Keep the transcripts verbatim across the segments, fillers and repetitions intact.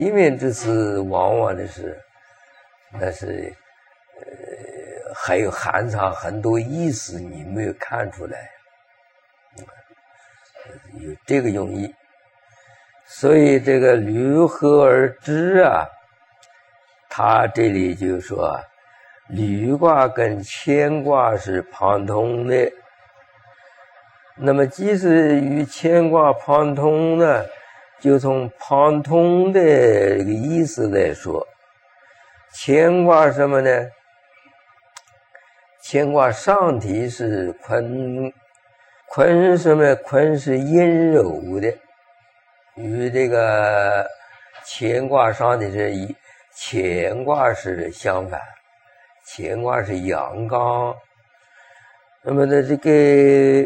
一面之词往往的是，那是呃还有含藏很多意思，你没有看出来，有这个用意。所以这个履合而知啊，他这里就说履卦跟乾卦是旁通的。那么即使与乾卦旁通呢，就从旁通的这个意思来说，乾卦什么呢？乾卦上体是坤，坤什么？坤是阴柔的，与这个乾卦上体是一，乾卦是相反，乾卦是阳刚。那么呢，这个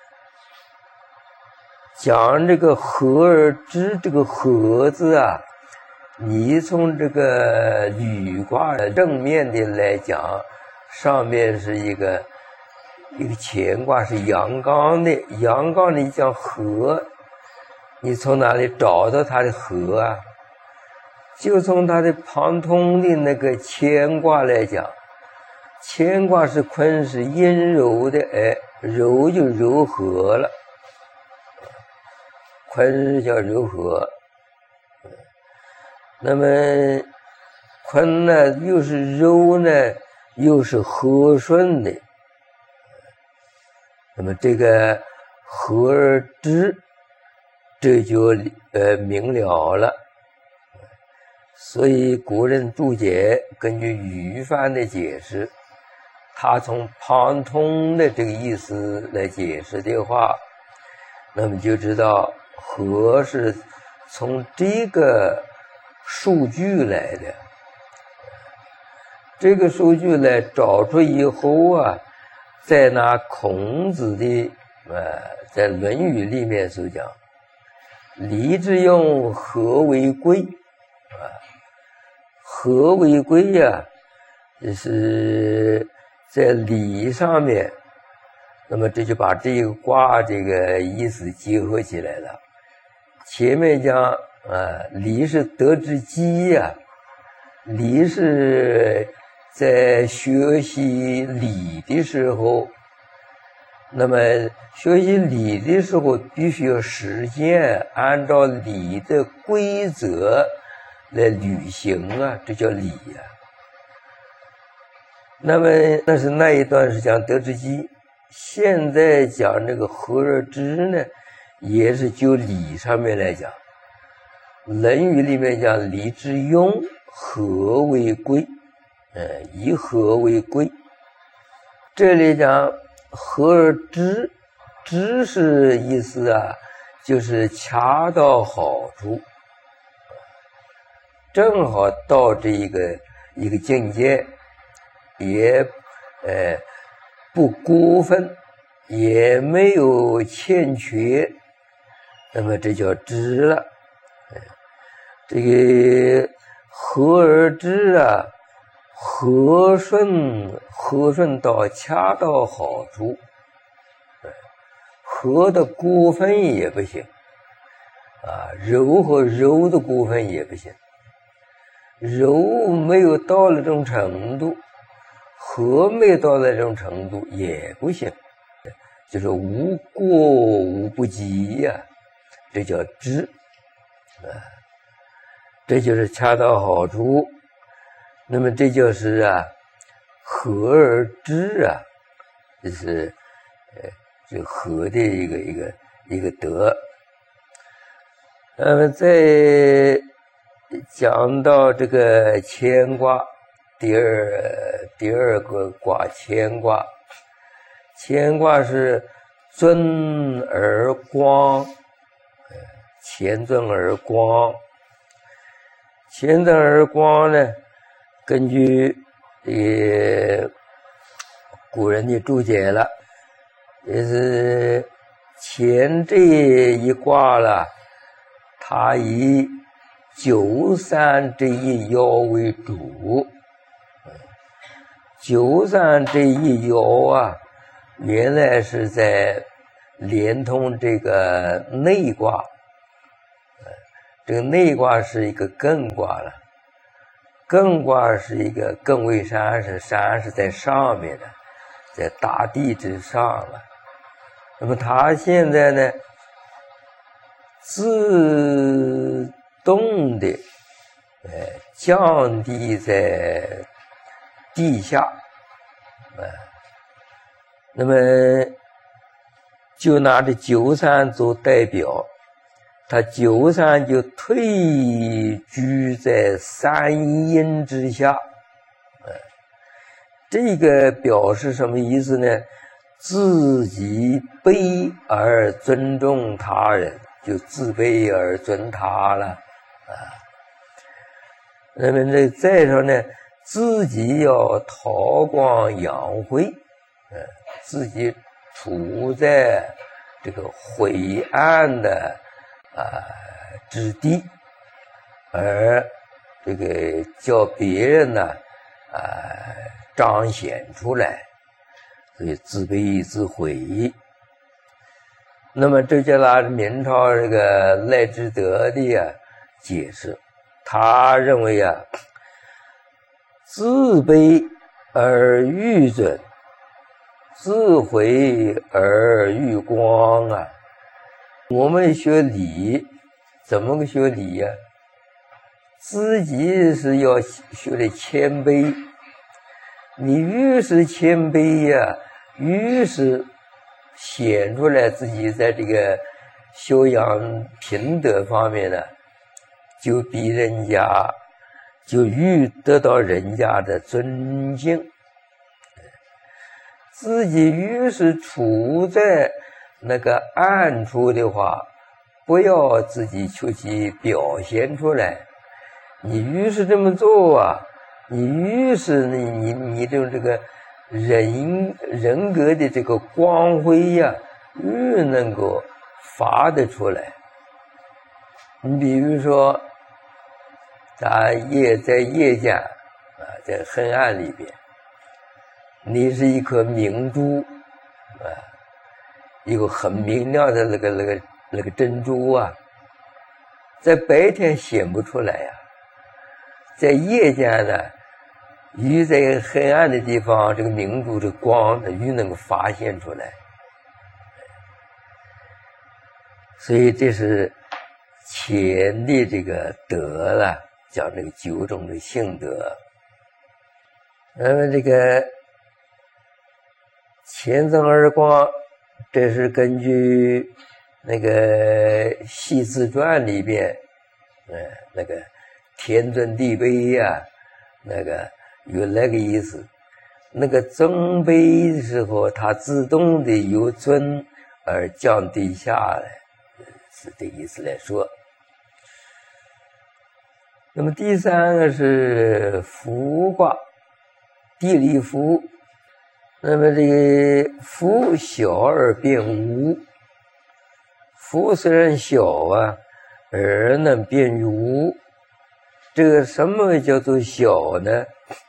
讲这个合而知，这个合字啊，你从这个履卦正面的来讲，上面是一个一个乾卦是阳刚的，阳刚的讲合，你从哪里找到它的合啊？就从它的旁通的那个乾卦来讲，乾卦是坤是阴柔的，哎，柔就柔和了，坤是叫柔和。那么坤呢，又是柔呢，又是和顺的。那么这个合而知，这就呃明了了。所以古人注解根据虞范的解释，他从旁通的这个意思来解释的话，那么就知道合是从这个数据来的。这个数据来找出以后啊，再拿孔子的呃在《论语》里面所讲，礼之用，和为贵啊，和为贵呀、啊，就是在礼上面，那么这就把这个卦这个意思结合起来了。前面讲啊，礼是德之基呀、啊，礼是在学习礼的时候，那么学习礼的时候必须要实践，按照礼的规则来履行啊，这叫礼呀、啊。那么那是那一段是讲德之基，现在讲这个合而知呢，也是就礼上面来讲。《论语》里面讲礼之用，和为贵，呃，以和为贵。这里讲合而知，知是意思啊，就是恰到好处，正好到这一个一个境界，也呃不过分，也没有欠缺，那么这叫知了。这个合而知啊，和顺和顺到恰到好处，和的过分也不行啊，柔和柔的过分也不行，柔没有到了这种程度，和没有到了这种程度也不行，就是无过无不及呀、啊，这叫知啊。这就是恰到好处，那么这就是啊，合而知啊，这是呃这和的一个一个一个德。那么再讲到这个乾卦，第二第二个卦乾卦，乾卦是尊而光，乾尊而光。乾尊而光呢，根据呃古人的注解了，也是乾这一卦了，它以九三这一爻为主。九三这一爻啊，原来是在连通这个内卦。 这个内卦是一个艮卦了，艮卦是一个艮为山，是山是在上面的，在大地之上了。那么它现在呢，自动的呃降低在地下，呃，那么就拿着九三做代表，他九三就退居在三阴之下，呃，这个表示什么意思呢？自己卑而尊重他人，就自卑而尊他了啊。那么这再说呢，自己要韬光养晦，呃，自己处在这个晦暗的啊、呃、之地，而这个叫别人呢啊、呃、彰显出来，所以自卑自毁。那么这就拿明朝这个赖之德的啊解释，他认为啊，自卑而欲尊，自毁而欲光啊。我们学礼怎么个学礼呀、啊？自己是要学的谦卑，你越是谦卑呀、啊，越是显出来自己在这个修养品德方面呢，就比人家就越得到人家的尊敬。自己越是处在那个暗处的话，不要自己去去表现出来。你越是这么做啊，你越是你你你的这个人人格的这个光辉呀、啊，越能够发得出来。你比如说，在夜在夜间啊，在黑暗里边，你是一颗明珠啊，一个很明亮的那个那个那个珍珠啊，在白天显不出来呀、啊，在夜间呢，越在黑暗的地方，这个明珠的光越能够发现出来。所以这是钱的这个德了，讲这个九种的性德。那么这个乾增而光，这是根据那个《系辞传》里边，呃，那个天尊地卑呀、啊，那个有那个意思。那个增卑的时候，它自动的由尊而降低下来，是这个意思来说。那么第三个是福卦，地利福。那么这个福小而变无，福虽然小啊，而能变于无。这个什么叫做小呢？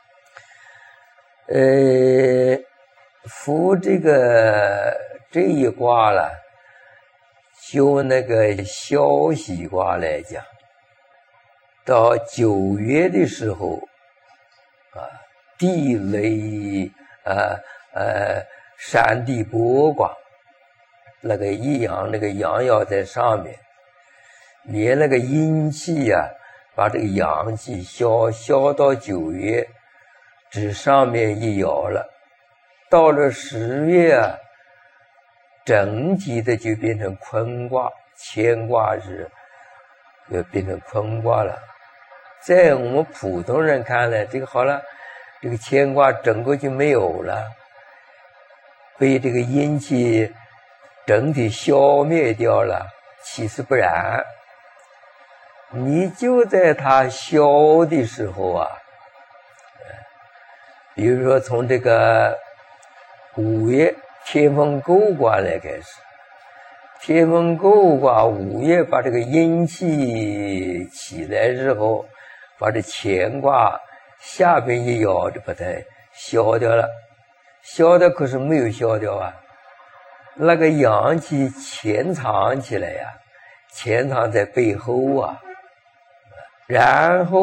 呃，福这个这一卦了，就那个消息卦来讲，到九月的时候啊，地雷啊呃山地剥卦，那个一阳那个阳爻在上面，连那个阴气呀、啊，把这个阳气消消到九月，只上面一爻了。到了十月啊，整体的就变成坤卦，乾卦是就变成坤卦了。在我们普通人看来，这个好了，这个乾卦整个就没有了，被这个阴气整体消灭掉了。其实不然，你就在它消的时候啊，比如说从这个五月天风姤卦来开始，天风姤卦五月把这个阴气起来之后，把这乾卦下边一爻就把它消掉了。消掉可是没有消掉啊，那个阳气潜藏起来呀、啊，潜藏在背后啊， 然后